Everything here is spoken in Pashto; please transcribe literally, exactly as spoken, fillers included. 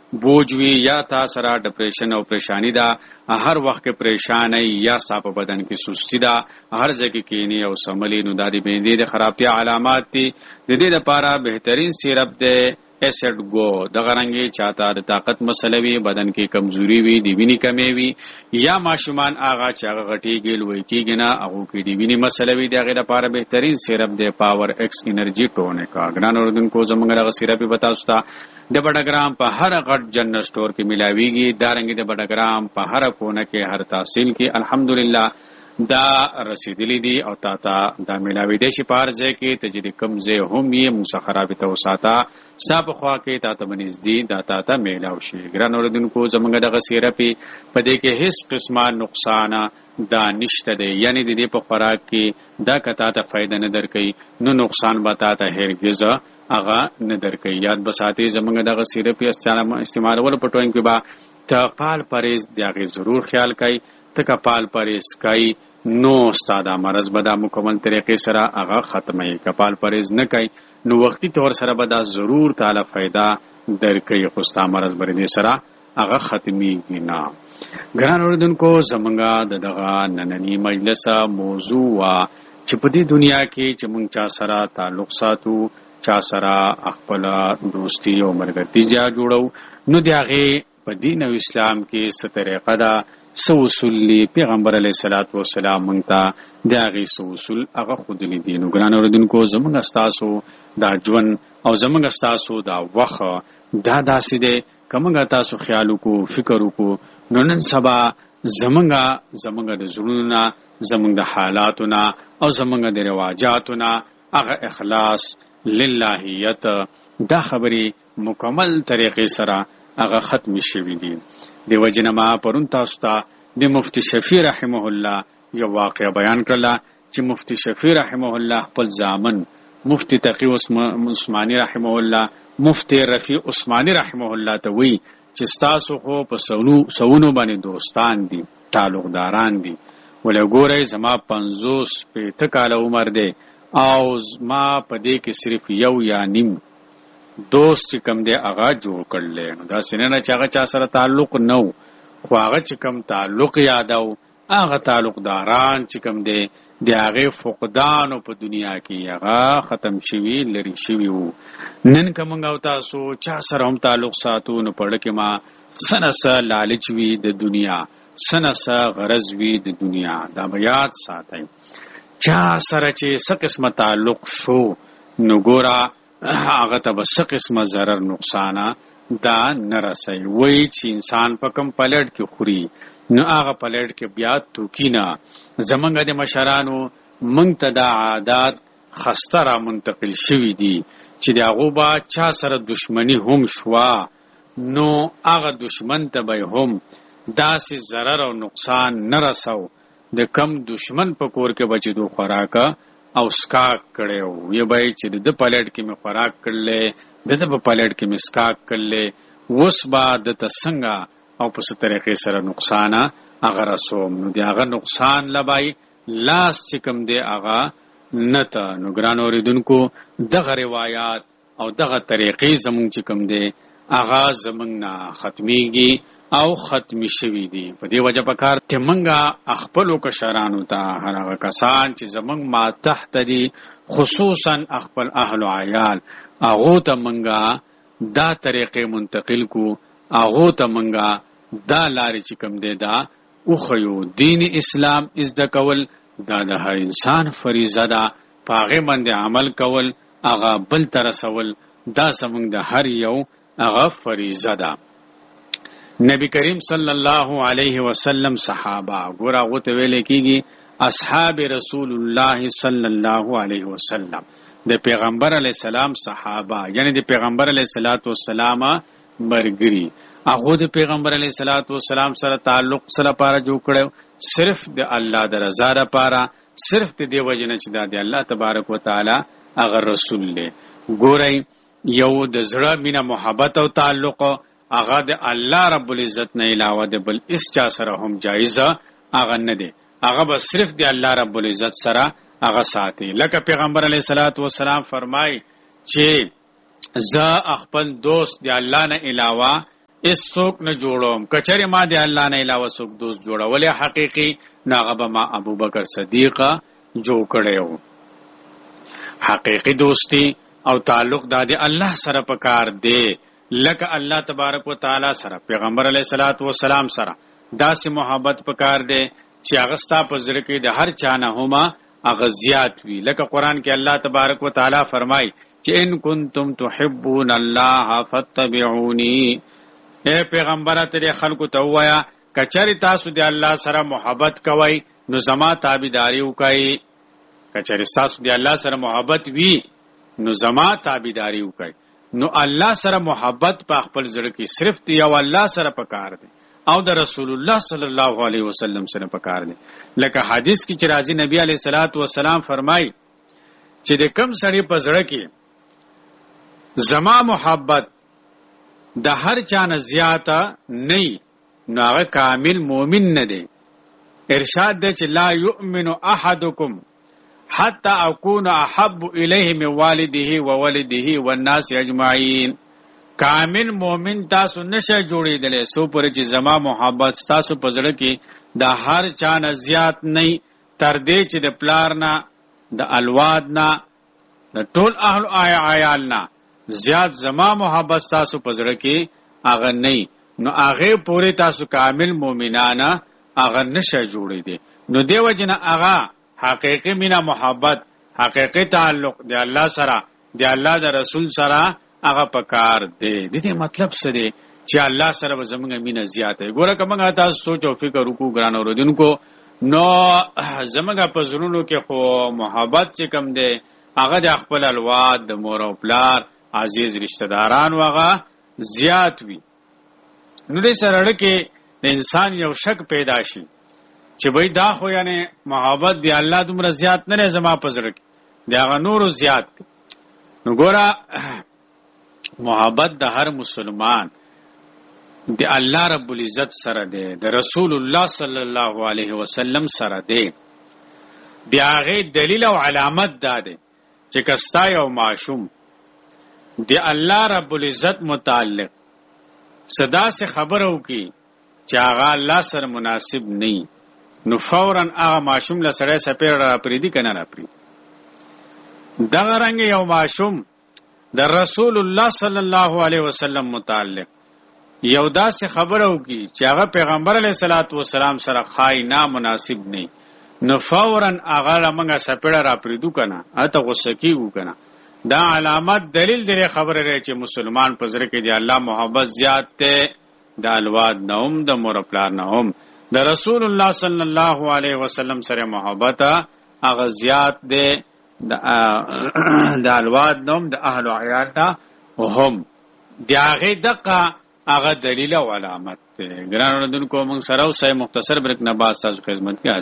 بوج وی یا تا سره ډپریشن او پریشانی دا هر وخت کې پریشانی یا سا په بدن کې سستی دا هر ځکه کې نه او سملی نو د دې بندې د خرابتیا علامات دي. د دې لپاره بهترین سیرپ دی ایسیډ گو. د غرنګي چاته د طاقت مسله وي، بدن کې کمزوري وي، د وینې کمی وي، یا ماشومان هغه چې هغه غټیږي لوی کېږي نه هغه کې د وینې مسله وي، دغه لپاره بهترین سیرپ دی پاور ایکس انرژي ټونیکا. ګران اوردونکو زموږ دغه سیرپ به تاسو ته د بډګرام په هر غټ جنرال سٹور کې ملاويږي. دارنګ د بډګرام په هر کونه کې هر تحصیل کې الحمدلله دا رسیدلی دي او تا ته دا ملاوي دي. شي پارځه کې تجربه کمزه هم یې مسخرابه تو ساته صاحب خوا کې تا ته بنز دي دا تا ته ملاو شي. ګران اوردونکو زموږ دغه سیرپی په دې کې هیڅ قسمه نقصان دا نشته دی، یعنی د دې په خوراک کې دا کته ته فائدہ نه درکې نو نقصان به تا ته هرگز اغا نه درکې. یاد بساتي زموږ دغه سیرپی استعمالول پټوین کې با ته پال پرېز دیغه ضرور خیال کړئ. ته کپال پرېز کړئ نو استاد مرز به دا مکمل طریقې سره هغه ختمه. کپال پرېز نه کوي نو وختي تور سره به دا ضرور تعالی فائدہ درکې، خو ستا مرز باندې سره هغه ختمي نه. ګران اوردونکو زمونږه د دغه نننی مجلس موضوع وا چې په دې دنیا کې چې مونږ چا سره تعلق ساتو، چا سره خپل دوستی او مرګرتي جا جوړو، نو د هغه په دین او اسلام کې څه طریقه ده، څه اصول پیغمبر علیه الصلاۃ والسلام مونږ ته د هغه څه اصول هغه خود لیدي. نو ګران اوردونکو زمونږ استاسو دا ژوند او زمونږ استاسو دا وخت دا داسې دی کومه تاسو خیال وکړو فکر وکړو نو نن سبا زمونږه زمونږ د زړونو زمونږ د حالاتونه او زمونږ د رواجاتونه هغه اخلاص للهیت دا خبري مکمل طریقې سره هغه ختم شوی دي. د وجنه ما پرون تاسو ته د مفتی شفیع رحمه الله یو واقعه بیان کړله چې مفتی شفیع رحمه الله خپل ځامن مفتی تقی عثماني رحمه الله مفتی رفیع عثماني رحمه الله ته وی چې تاسو خو په سونو سونو باندې دوستان دي، تعلقداران دي، ولګورئ زما پنځوس پېته کاله عمر دی او ما په دې کې صرف یو یا نیم دوست چې کم دی هغه جوړ کړل. نو دا سینه چې هغه چا سره تعلق نو خو هغه چې کم تعلق یادو هغه تعلقداران چې کم دی د هغه فقدان په دنیا کې هغه ختم شوی لري شوی وو. نن کومه او تاسو چا سره هم تعلق ساتو نو پړ کې ما سنس لالچ وی د دنیا، سنس غرض وی د دنیا، دا بیات ساتي. چا سره چې څه قسمه تعلق شو نو ګورا هغه ته بس قسمه ضرر نقصان دا نه رسي. وای چې انسان په کم پلټ کې خوري نو هغه پلټ کې بیا توکینا زمونږ د مشرانو مونږ ته دا عادت خسته را منتقل شوي دي چې د هغو به چا سره دشمنی هم شوا نو هغه دشمن ته به هم داسې ضرر او نقصان نه رسو د کم دشمن په کور کې به چې دو خوراکه او سکاک کړی و وی به چې د پلټ کې مې خوراک کړلی د د په پلټ کې مې سکاک کړلی اوس به د ته څنګه او په څه طریقې سره نقصان هغه رسوم نو د هغه نقصان لبای لاس چې کوم دی هغه نه ته. نو ګران اوریدونکو دغه روایات او دغه طریقې زمونږ چې کوم دی هغه زمونږ نه ختمیږي او ختمی شوی دي. په دې وجه په کار چې مونږه خپلو کشرانو ته هغه کسان چې زمونږ ما تحت دي خصوصا خپل اهل و عیال هغو ته مونږه دا طریقې منتقل کو، هغو ته مونږه دا لارې چې کوم دی دا وښیو. دین اسلام ازده کول دا د هر انسان فریضه ده، په هغې باندې عمل کول هغه بل ته رسول دا زمونږ د هر یو هغه فریضه ده. نبی کریم صلی الله علیه وسلم صحابه ګوره هغو ته ویلی کېږي اصحاب رسول الله صلی الله علیه وسلم، د پیغمبر علیه السلام صحابه یعنی د پیغمبر علیه السلام مرګري. هغه د پیغمبر علیه السلام سره تعلق سره لپاره جوړ کړو صرف د الله د رضا لپاره، صرف د دې وجه نه چې د الله تبارک وتعالى هغه رسول له ګورئ یو د زړه مینه محبت او تعلق هغه د الله رب العزت نه علاوه د بل اس چا سره هم جایزه هغه نه دی، هغه به صرف د الله رب العزت سره هغه ساتي. لکه پیغمبر علیه السلام فرمای چې زه خپل دوست د الله نه علاوه اس څوک نه جوړوم کچره ما دی الله نه علاوه څوک دوست جوړولې حقيقي ناغه ما ابوبکر صدیق جوړ کړو. حقيقي دوستی او تعلق د الله سره پکار دی لکه الله تبارک وتعالى سره پیغمبر علیه الصلاۃ والسلام سره داسې محبت پکار دی چې هغه ستا په زړه کې د هر چا نه هما هغه زیات وي. لکه قران کې الله تبارک وتعالى فرمای چې ان کنتم تحبون الله فاتبعوني. اے پیغمبر ته خلکو ته وایا کچری تاسو د الله سره محبت کوئ نو زما تابعداري وکئ. کچری تاسو د الله سره محبت وی نو زما تابعداري وکئ. نو الله سره محبت په خپل زړه کې صرف یو الله سره پکار دی او د رسول الله صلی الله علیه وسلم سره پکار دی. لکه حدیث کې چې راځي نبی علیه الصلاۃ والسلام فرمای چې د کم سړي په زړه کې زما محبت د هر چا نه زیاته نه نو هغه کامل مؤمن نه دی. ارشاد دی چې لا یؤمن احدکم حتى اكون احب الیه من والده وولده والناس اجمعین. کامل مؤمن تاسو نشه جوړیدلې سو پر چې زما محبت تاسو په زړه کې د هر چا نه زیات نه تر دې چې د پلار نه د الواد نه د ټول اهل عیال نه زیات زما محبت تاسو په زړه کې هغه نه نو هغه پوره تاسو کامل مؤمنانه هغه نشه جوړیدې. نو دیو جن هغه حقیقی مینا محبت حقیقی تعلق دی الله سره دی الله د رسول سره هغه پکار دی. د دې مطلب څه دی چې الله سره زموږ مینا زیاته. ګوره کومه تاسو سوچ او فکر وکړو ګران اوردونکو نو زموږ په زړونو کې خو محبت چې کم دی هغه د خپل الواد د مور او پلار عزیز رشتہ داران وغه زیات وي. نو دې سره کې د انسان یو شک پیدا شي چې وای دا خو یعنی محبت دی الله دومره زیات نه زما په زړه کې دی هغه نورو زیات. نو ګوره محبت د هر مسلمان دی الله رب العزت سره دی د رسول الله صلی الله علیه وسلم سره دی. بیا غي دلیل او علامت دا دی چې کستا یو معشوم دی الله رب العزت متعلق صدا سے خبرو کی چې هغه الله سره مناسب نه نو فوراً هغه معشوم له سره سپیر را پریدي کنه را پری. دغه رنګ یو معشوم د رسول الله صلی الله علیه وسلم متعلق یو داسې خبرو کی چې هغه پیغمبر علیه الصلاۃ والسلام سره خای نامناسب نه نو فوراً هغه لمغه سپیر را پریدو کنه اته غوسه کیږي کنه. دا علامت دلیل دی خبره لري چې مسلمان په زړه کې دی الله محبت زیات ته د الواد نوم د مور پلار نوم د رسول الله صلی الله علیه وسلم سره محبت هغه زیات دی د الواد نوم د اهل عیال هم دی هغه دغه هغه دلیل او علامت دی. ګران اوردونکو موږ سره اوسه مختصر بریک نه بعد تاسو خدمت کې